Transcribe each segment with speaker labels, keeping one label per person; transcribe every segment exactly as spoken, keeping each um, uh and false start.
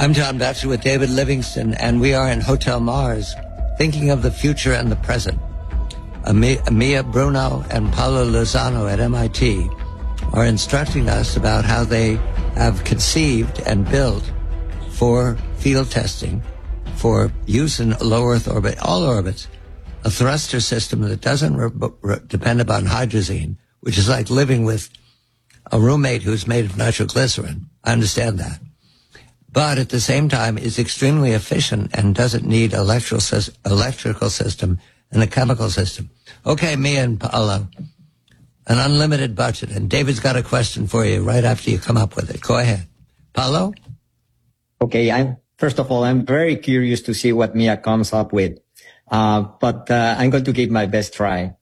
Speaker 1: I'm John Batchelor with David Livingston, and we are in Hotel Mars, thinking of the future and the present. Mia Bruno and Paulo Lozano at M I T are instructing us about how they have conceived and built for field testing, for use in low Earth orbit, all orbits, a thruster system that doesn't re- re- depend upon hydrazine, which is like living with a roommate who's made of nitroglycerin. I understand that. But at the same time is extremely efficient and doesn't need electrical, sy- electrical system and a chemical system. Okay, Mia and Paulo, an unlimited budget. And David's got a question for you right after you come up with it. Go ahead. Paulo?
Speaker 2: Okay, I'm, first of all, I'm very curious to see what Mia comes up with. Uh, but uh, I'm going to give my best try.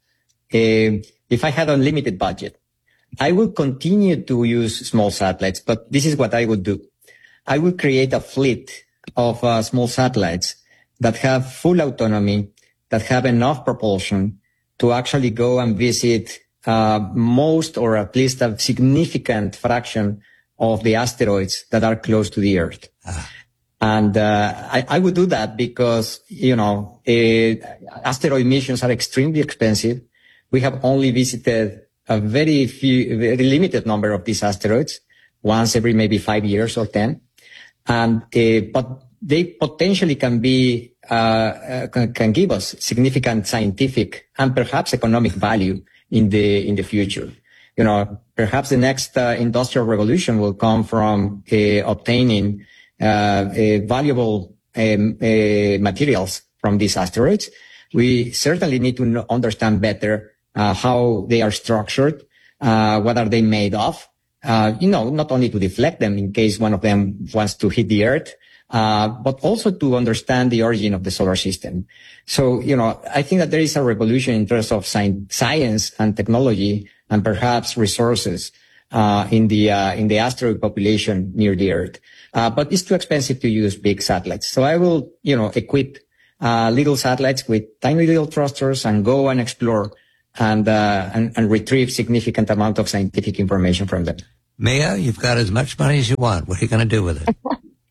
Speaker 2: Uh, if I had unlimited budget, I would continue to use small satellites, but this is what I would do. I would create a fleet of uh, small satellites that have full autonomy, that have enough propulsion to actually go and visit uh, most or at least a significant fraction of the asteroids that are close to the Earth. Ah. And uh, I, I would do that because, you know, uh, asteroid missions are extremely expensive. We have only visited a very few, very limited number of these asteroids, once every maybe five years or ten. And, uh, but they potentially can be, uh, uh, can, can give us significant scientific and perhaps economic value in the, in the future. You know, perhaps the next uh, industrial revolution will come from uh, obtaining uh, uh, valuable um, uh, materials from these asteroids. We certainly need to know, understand better uh, how they are structured, uh, what are they made of. Uh, you know, not only to deflect them in case one of them wants to hit the Earth, uh, but also to understand the origin of the solar system. So, you know, I think that there is a revolution in terms of science, science and technology and perhaps resources, uh, in the, uh, in the asteroid population near the Earth. Uh, but it's too expensive to use big satellites. So I will, you know, equip, uh, little satellites with tiny little thrusters and go and explore and, uh, and, and retrieve significant amount of scientific information from them.
Speaker 1: Mia, you've got as much money as you want. What are you going to do with it?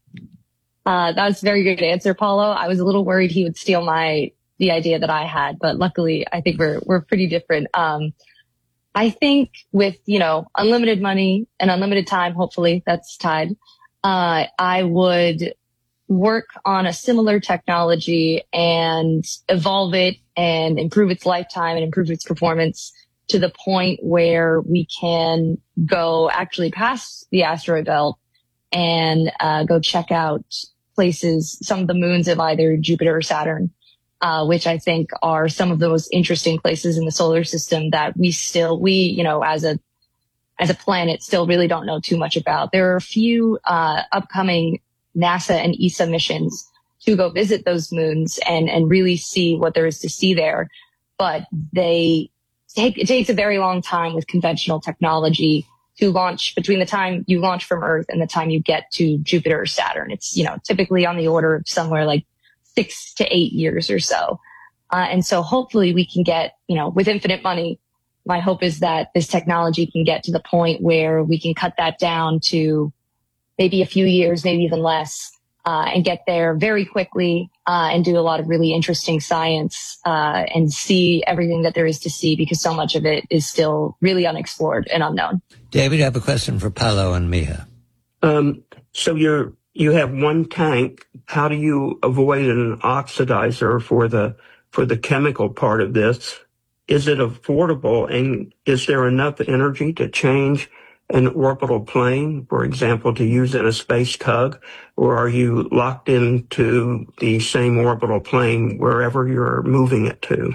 Speaker 3: uh, that's a very good answer, Paulo. I was a little worried he would steal my, the idea that I had, but luckily I think we're, we're pretty different. Um, I think with, you know, unlimited money and unlimited time, hopefully that's tied, uh, I would work on a similar technology and evolve it and improve its lifetime and improve its performance to the point where we can go actually past the asteroid belt and uh, go check out places, some of the moons of either Jupiter or Saturn, uh, which I think are some of the most interesting places in the solar system that we still, we, you know, as a, as a planet still really don't know too much about. There are a few uh, upcoming NASA and E S A missions to go visit those moons and, and really see what there is to see there. But they take, it takes a very long time with conventional technology to launch between the time you launch from Earth and the time you get to Jupiter or Saturn. It's, you know, typically on the order of somewhere like six to eight years or so. Uh, and so hopefully we can get, you know, with infinite money, my hope is that this technology can get to the point where we can cut that down to maybe a few years, maybe even less, uh, and get there very quickly, uh, and do a lot of really interesting science, uh, and see everything that there is to see, because so much of it is still really unexplored and unknown.
Speaker 1: David, I have a question for Paulo and Mia.
Speaker 4: Um, so you're, you have one tank. How do you avoid an oxidizer for the, for the chemical part of this? Is it affordable, and is there enough energy to change an orbital plane, for example, to use in a space tug, or are you locked into the same orbital plane wherever you're moving it to?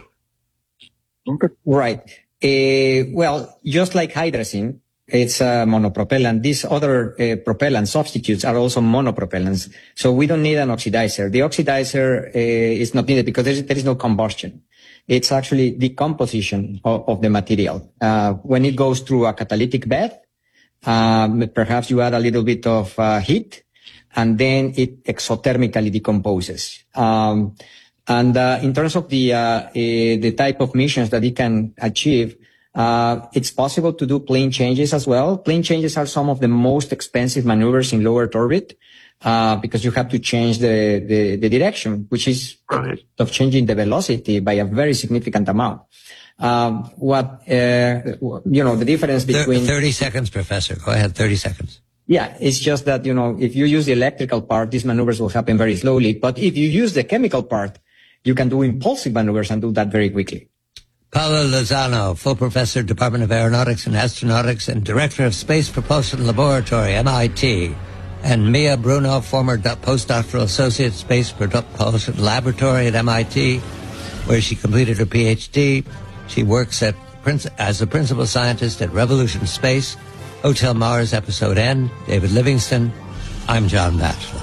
Speaker 2: Right. Uh, well, just like hydrazine, it's a monopropellant. These other uh, propellant substitutes are also monopropellants. So we don't need an oxidizer. The oxidizer uh, is not needed because there is, there is no combustion. It's actually decomposition of, of the material. Uh, when it goes through a catalytic bed, Um, perhaps you add a little bit of uh, heat, and then it exothermically decomposes. Um, and uh, in terms of the uh, uh, the type of missions that it can achieve, Uh, it's possible to do plane changes as well. Plane changes are some of the most expensive maneuvers in low Earth orbit, uh, because you have to change the, the, the direction, which is
Speaker 4: Right.
Speaker 2: of changing the velocity by a very significant amount. Um, what, uh, you know, the difference between...
Speaker 1: thirty seconds, Professor. Go ahead, thirty seconds.
Speaker 2: Yeah, it's just that, you know, if you use the electrical part, these maneuvers will happen very slowly. But if you use the chemical part, you can do impulsive maneuvers and do that very quickly.
Speaker 1: Paulo Lozano, full professor, Department of Aeronautics and Astronautics, and director of Space Propulsion Laboratory, M I T. And Mia Bruno, former do- postdoctoral associate, Space Propulsion Laboratory at M I T, where she completed her P H D. She works at as a principal scientist at Revolution Space, Hotel Mars Episode N, David Livingston. I'm John Batchelor.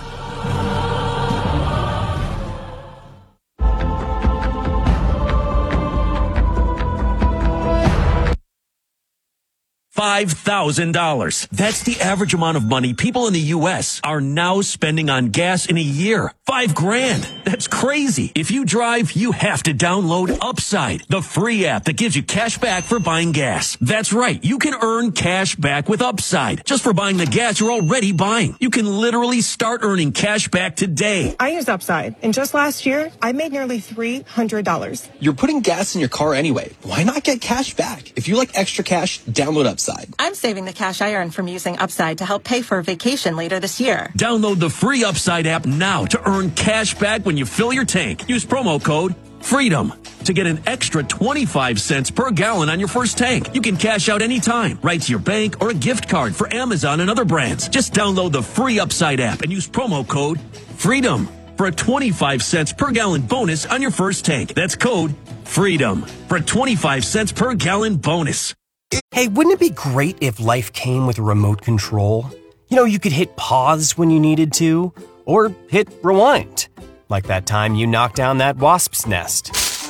Speaker 5: five thousand dollars. That's the average amount of money people in the U S are now spending on gas in a year. Five grand. That's crazy. If you drive, you have to download Upside, the free app that gives you cash back for buying gas. That's right. You can earn cash back with Upside just for buying the gas you're already buying. You can literally start earning cash back today.
Speaker 6: I use Upside, and just last year, I made nearly three hundred dollars.
Speaker 7: You're putting gas in your car anyway. Why not get cash back? If you like extra cash, download Upside.
Speaker 8: I'm saving the cash I earn from using Upside to help pay for a vacation later this year.
Speaker 5: Download the free Upside app now to earn cash back when you fill your tank. Use promo code FREEDOM to get an extra twenty-five cents per gallon on your first tank. You can cash out anytime, right to your bank or a gift card for Amazon and other brands. Just download the free Upside app and use promo code FREEDOM for a twenty-five cents per gallon bonus on your first tank. That's code FREEDOM for a twenty-five cents per gallon bonus.
Speaker 9: Hey, wouldn't it be great if life came with a remote control? You know, you could hit pause when you needed to, or hit rewind. Like that time you knocked down that wasp's nest.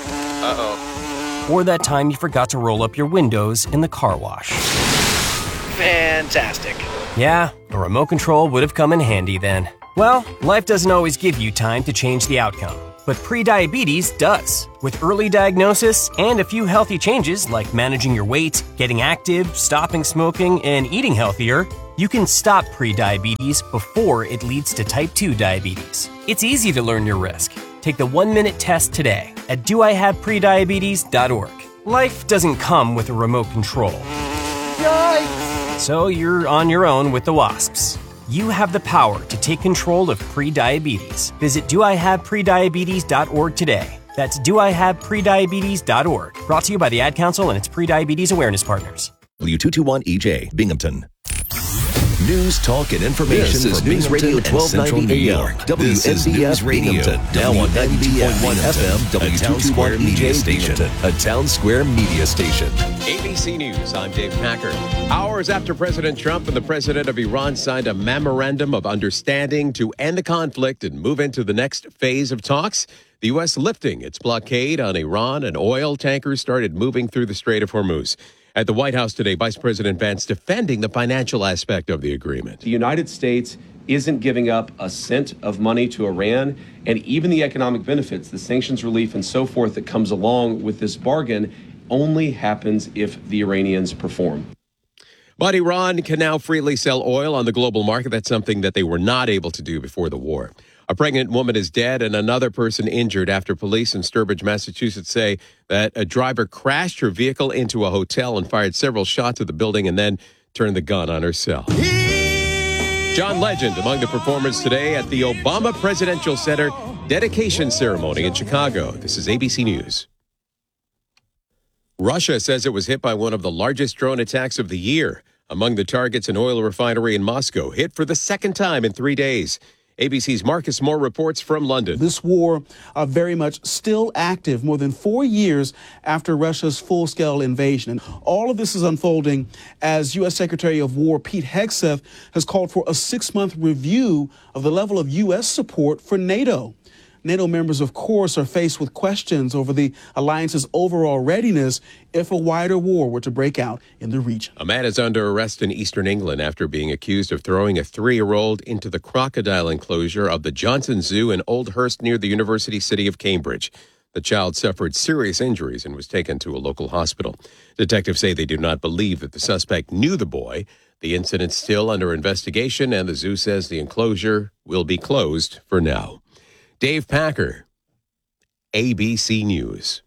Speaker 9: Uh-oh. Or that time you forgot to roll up your windows in the car wash.
Speaker 7: Fantastic.
Speaker 9: Yeah, a remote control would have come in handy then. Well, life doesn't always give you time to change the outcome. But prediabetes does. With early diagnosis and a few healthy changes like managing your weight, getting active, stopping smoking, and eating healthier, you can stop prediabetes before it leads to type two diabetes. It's easy to learn your risk. Take the one-minute test today at do I have prediabetes dot org. Life doesn't come with a remote control. Yikes! So you're on your own with the wasps. You have the power to take control of prediabetes. Visit do I have prediabetes dot org today. That's do I have prediabetes dot org. Brought to you by the Ad Council and its Prediabetes Awareness Partners.
Speaker 10: W two twenty-one E J, Binghamton. News, talk, and information
Speaker 11: This is
Speaker 10: for
Speaker 11: News Radio
Speaker 10: Binghamton and
Speaker 11: twelve ninety
Speaker 10: Central New
Speaker 11: A M.
Speaker 10: York.
Speaker 11: This is
Speaker 10: W N B F
Speaker 11: News Radio,
Speaker 10: Binghamton, now on ninety-two point one F M,
Speaker 11: W
Speaker 10: a Town Square media station. A Town Square media station.
Speaker 12: A B C News, I'm Dave Packer. Hours after President Trump and the president of Iran signed a memorandum of understanding to end the conflict and move into the next phase of talks, the U S lifting its blockade on Iran and oil tankers started moving through the Strait of Hormuz. At the White House today, Vice President Vance defending the financial aspect of the agreement.
Speaker 13: The United States isn't giving up a cent of money to Iran, and even the economic benefits, the sanctions relief and so forth that comes along with this bargain only happens if the Iranians perform.
Speaker 12: But Iran can now freely sell oil on the global market. That's something that they were not able to do before the war. A pregnant woman is dead and another person injured after police in Sturbridge, Massachusetts say that a driver crashed her vehicle into a hotel and fired several shots at the building and then turned the gun on herself. John Legend among the performers today at the Obama Presidential Center dedication ceremony in Chicago. This is A B C News. Russia says it was hit by one of the largest drone attacks of the year. Among the targets, an oil refinery in Moscow hit for the second time in three days. A B C's Marcus Moore reports from London.
Speaker 14: This war uh, very much still active more than four years after Russia's full-scale invasion. And all of this is unfolding as U S Secretary of War Pete Hegseth has called for a six-month review of the level of U S support for NATO. NATO members, of course, are faced with questions over the alliance's overall readiness if a wider war were to break out in the region.
Speaker 12: A man is under arrest in eastern England after being accused of throwing a three-year-old into the crocodile enclosure of the Johnson Zoo in Oldhurst near the University city of Cambridge. The child suffered serious injuries and was taken to a local hospital. Detectives say they do not believe that the suspect knew the boy. The incident's still under investigation, and the zoo says the enclosure will be closed for now. Dave Packer, A B C News.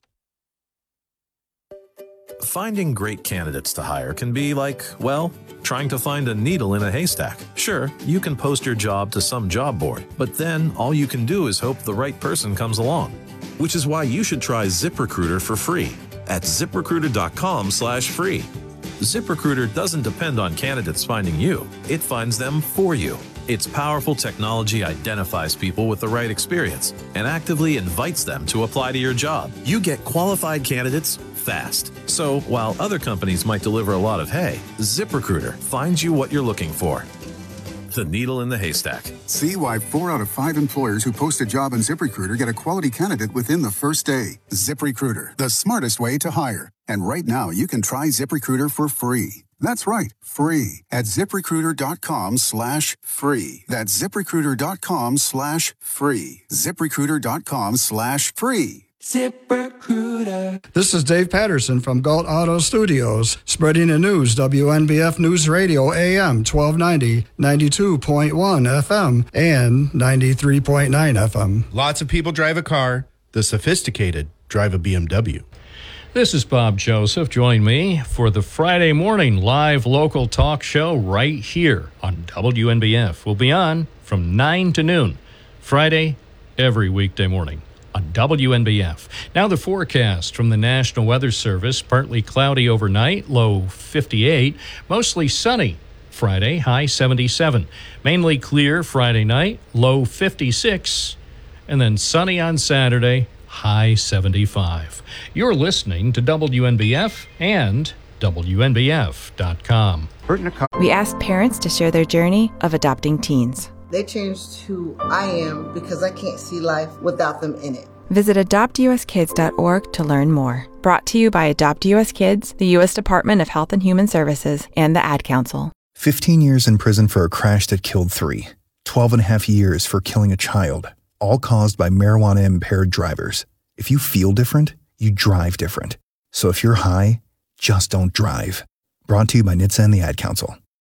Speaker 11: Finding great candidates to hire can be like, well, trying to find a needle in a haystack. Sure, you can post your job to some job board, but then all you can do is hope the right person comes along. Which is why you should try ZipRecruiter for free at ZipRecruiter.com slash free. ZipRecruiter doesn't depend on candidates finding you. It finds them for you. Its powerful technology identifies people with the right experience and actively invites them to apply to your job. You get qualified candidates fast. So while other companies might deliver a lot of hay, ZipRecruiter finds you what you're looking for. The needle in the haystack.
Speaker 15: See why four out of five employers who post a job on ZipRecruiter get a quality candidate within the first day. ZipRecruiter, the smartest way to hire. And right now, you can try ZipRecruiter for free. That's right, free at ZipRecruiter.com slash free. That's ZipRecruiter.com slash free. ZipRecruiter.com slash free.
Speaker 16: ZipRecruiter. This is Dave Patterson from Galt Auto Studios, spreading the news. W N B F News Radio, A M twelve ninety, ninety-two point one F M, and ninety-three point nine F M.
Speaker 17: Lots of people drive a car. The sophisticated drive a B M W.
Speaker 18: This is Bob Joseph. Join me for the Friday morning live local talk show right here on W N B F. We'll be on from nine to noon, Friday, every weekday morning on W N B F. Now the forecast from the National Weather Service. Partly cloudy overnight, low fifty-eight. Mostly sunny Friday, high seventy-seven. Mainly clear Friday night, low fifty-six. And then sunny on Saturday, high seventy-five. You're listening to W N B F and W N B F dot com.
Speaker 19: We asked parents to share their journey of adopting teens.
Speaker 20: They changed who I am because I can't see life without them in it.
Speaker 19: Visit adopt U S kids dot org to learn more. Brought to you by Adopt U S Kids, the U S Department of Health and Human Services, and the Ad Council.
Speaker 21: fifteen years in prison for a crash that killed three. twelve and a half years for killing a child. All caused by marijuana-impaired drivers. If you feel different, you drive different. So if you're high, just don't drive. Brought to you by N H T S A and the Ad Council.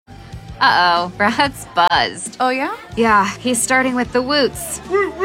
Speaker 22: Uh-oh, Brad's buzzed.
Speaker 23: Oh, yeah?
Speaker 22: Yeah, he's starting with the woots.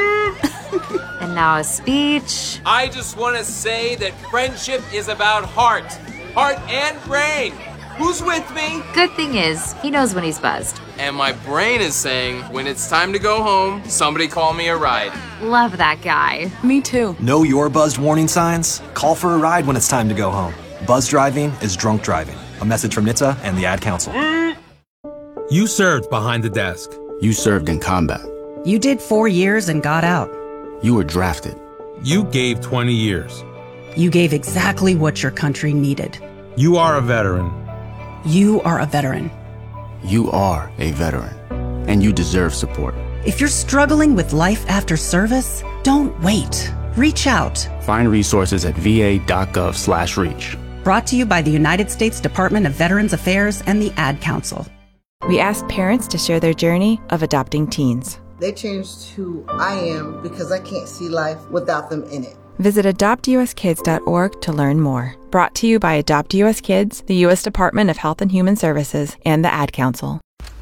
Speaker 22: And now a speech.
Speaker 24: I just want to say that friendship is about heart. Heart and brain. Who's with me?
Speaker 22: Good thing is, he knows when he's buzzed.
Speaker 24: And my brain is saying, when it's time to go home, somebody call me a ride.
Speaker 22: Love that guy.
Speaker 23: Me too.
Speaker 7: Know your buzzed warning signs? Call for a ride when it's time to go home. Buzz driving is drunk driving. A message from N H T S A and the Ad Council.
Speaker 25: You served behind the desk.
Speaker 26: You served in combat.
Speaker 27: You did four years and got out.
Speaker 26: You were drafted.
Speaker 25: You gave twenty years.
Speaker 27: You gave exactly what your country needed.
Speaker 25: You are a veteran.
Speaker 27: You are a veteran.
Speaker 26: You are a veteran, and you deserve support.
Speaker 27: If you're struggling with life after service, don't wait. Reach out.
Speaker 26: Find resources at V A dot gov slash reach.
Speaker 27: Brought to you by the United States Department of Veterans Affairs and the Ad Council.
Speaker 19: We asked parents to share their journey of adopting teens.
Speaker 20: They changed who I am because I can't see life without them in it.
Speaker 19: Visit adopt U S kids dot org to learn more. Brought to you by Adopt U S Kids, the U S Department of Health and Human Services, and the Ad Council.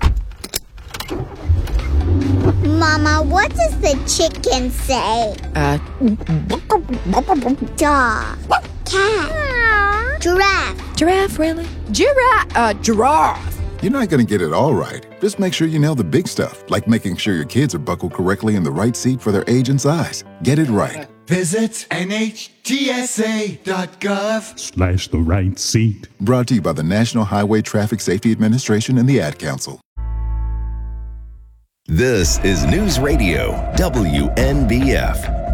Speaker 28: Mama, what does the chicken say?
Speaker 19: Uh,
Speaker 28: dog, cat, giraffe.
Speaker 19: Giraffe, really?
Speaker 28: Giraffe, uh, giraffe.
Speaker 15: You're not going to get it all right. Just make sure you nail the big stuff, like making sure your kids are buckled correctly in the right seat for their age and size. Get it right.
Speaker 29: Visit N H T S A dot gov
Speaker 30: slash the right seat.
Speaker 15: Brought to you by the National Highway Traffic Safety Administration and the Ad Council.
Speaker 10: This is News Radio W N B F.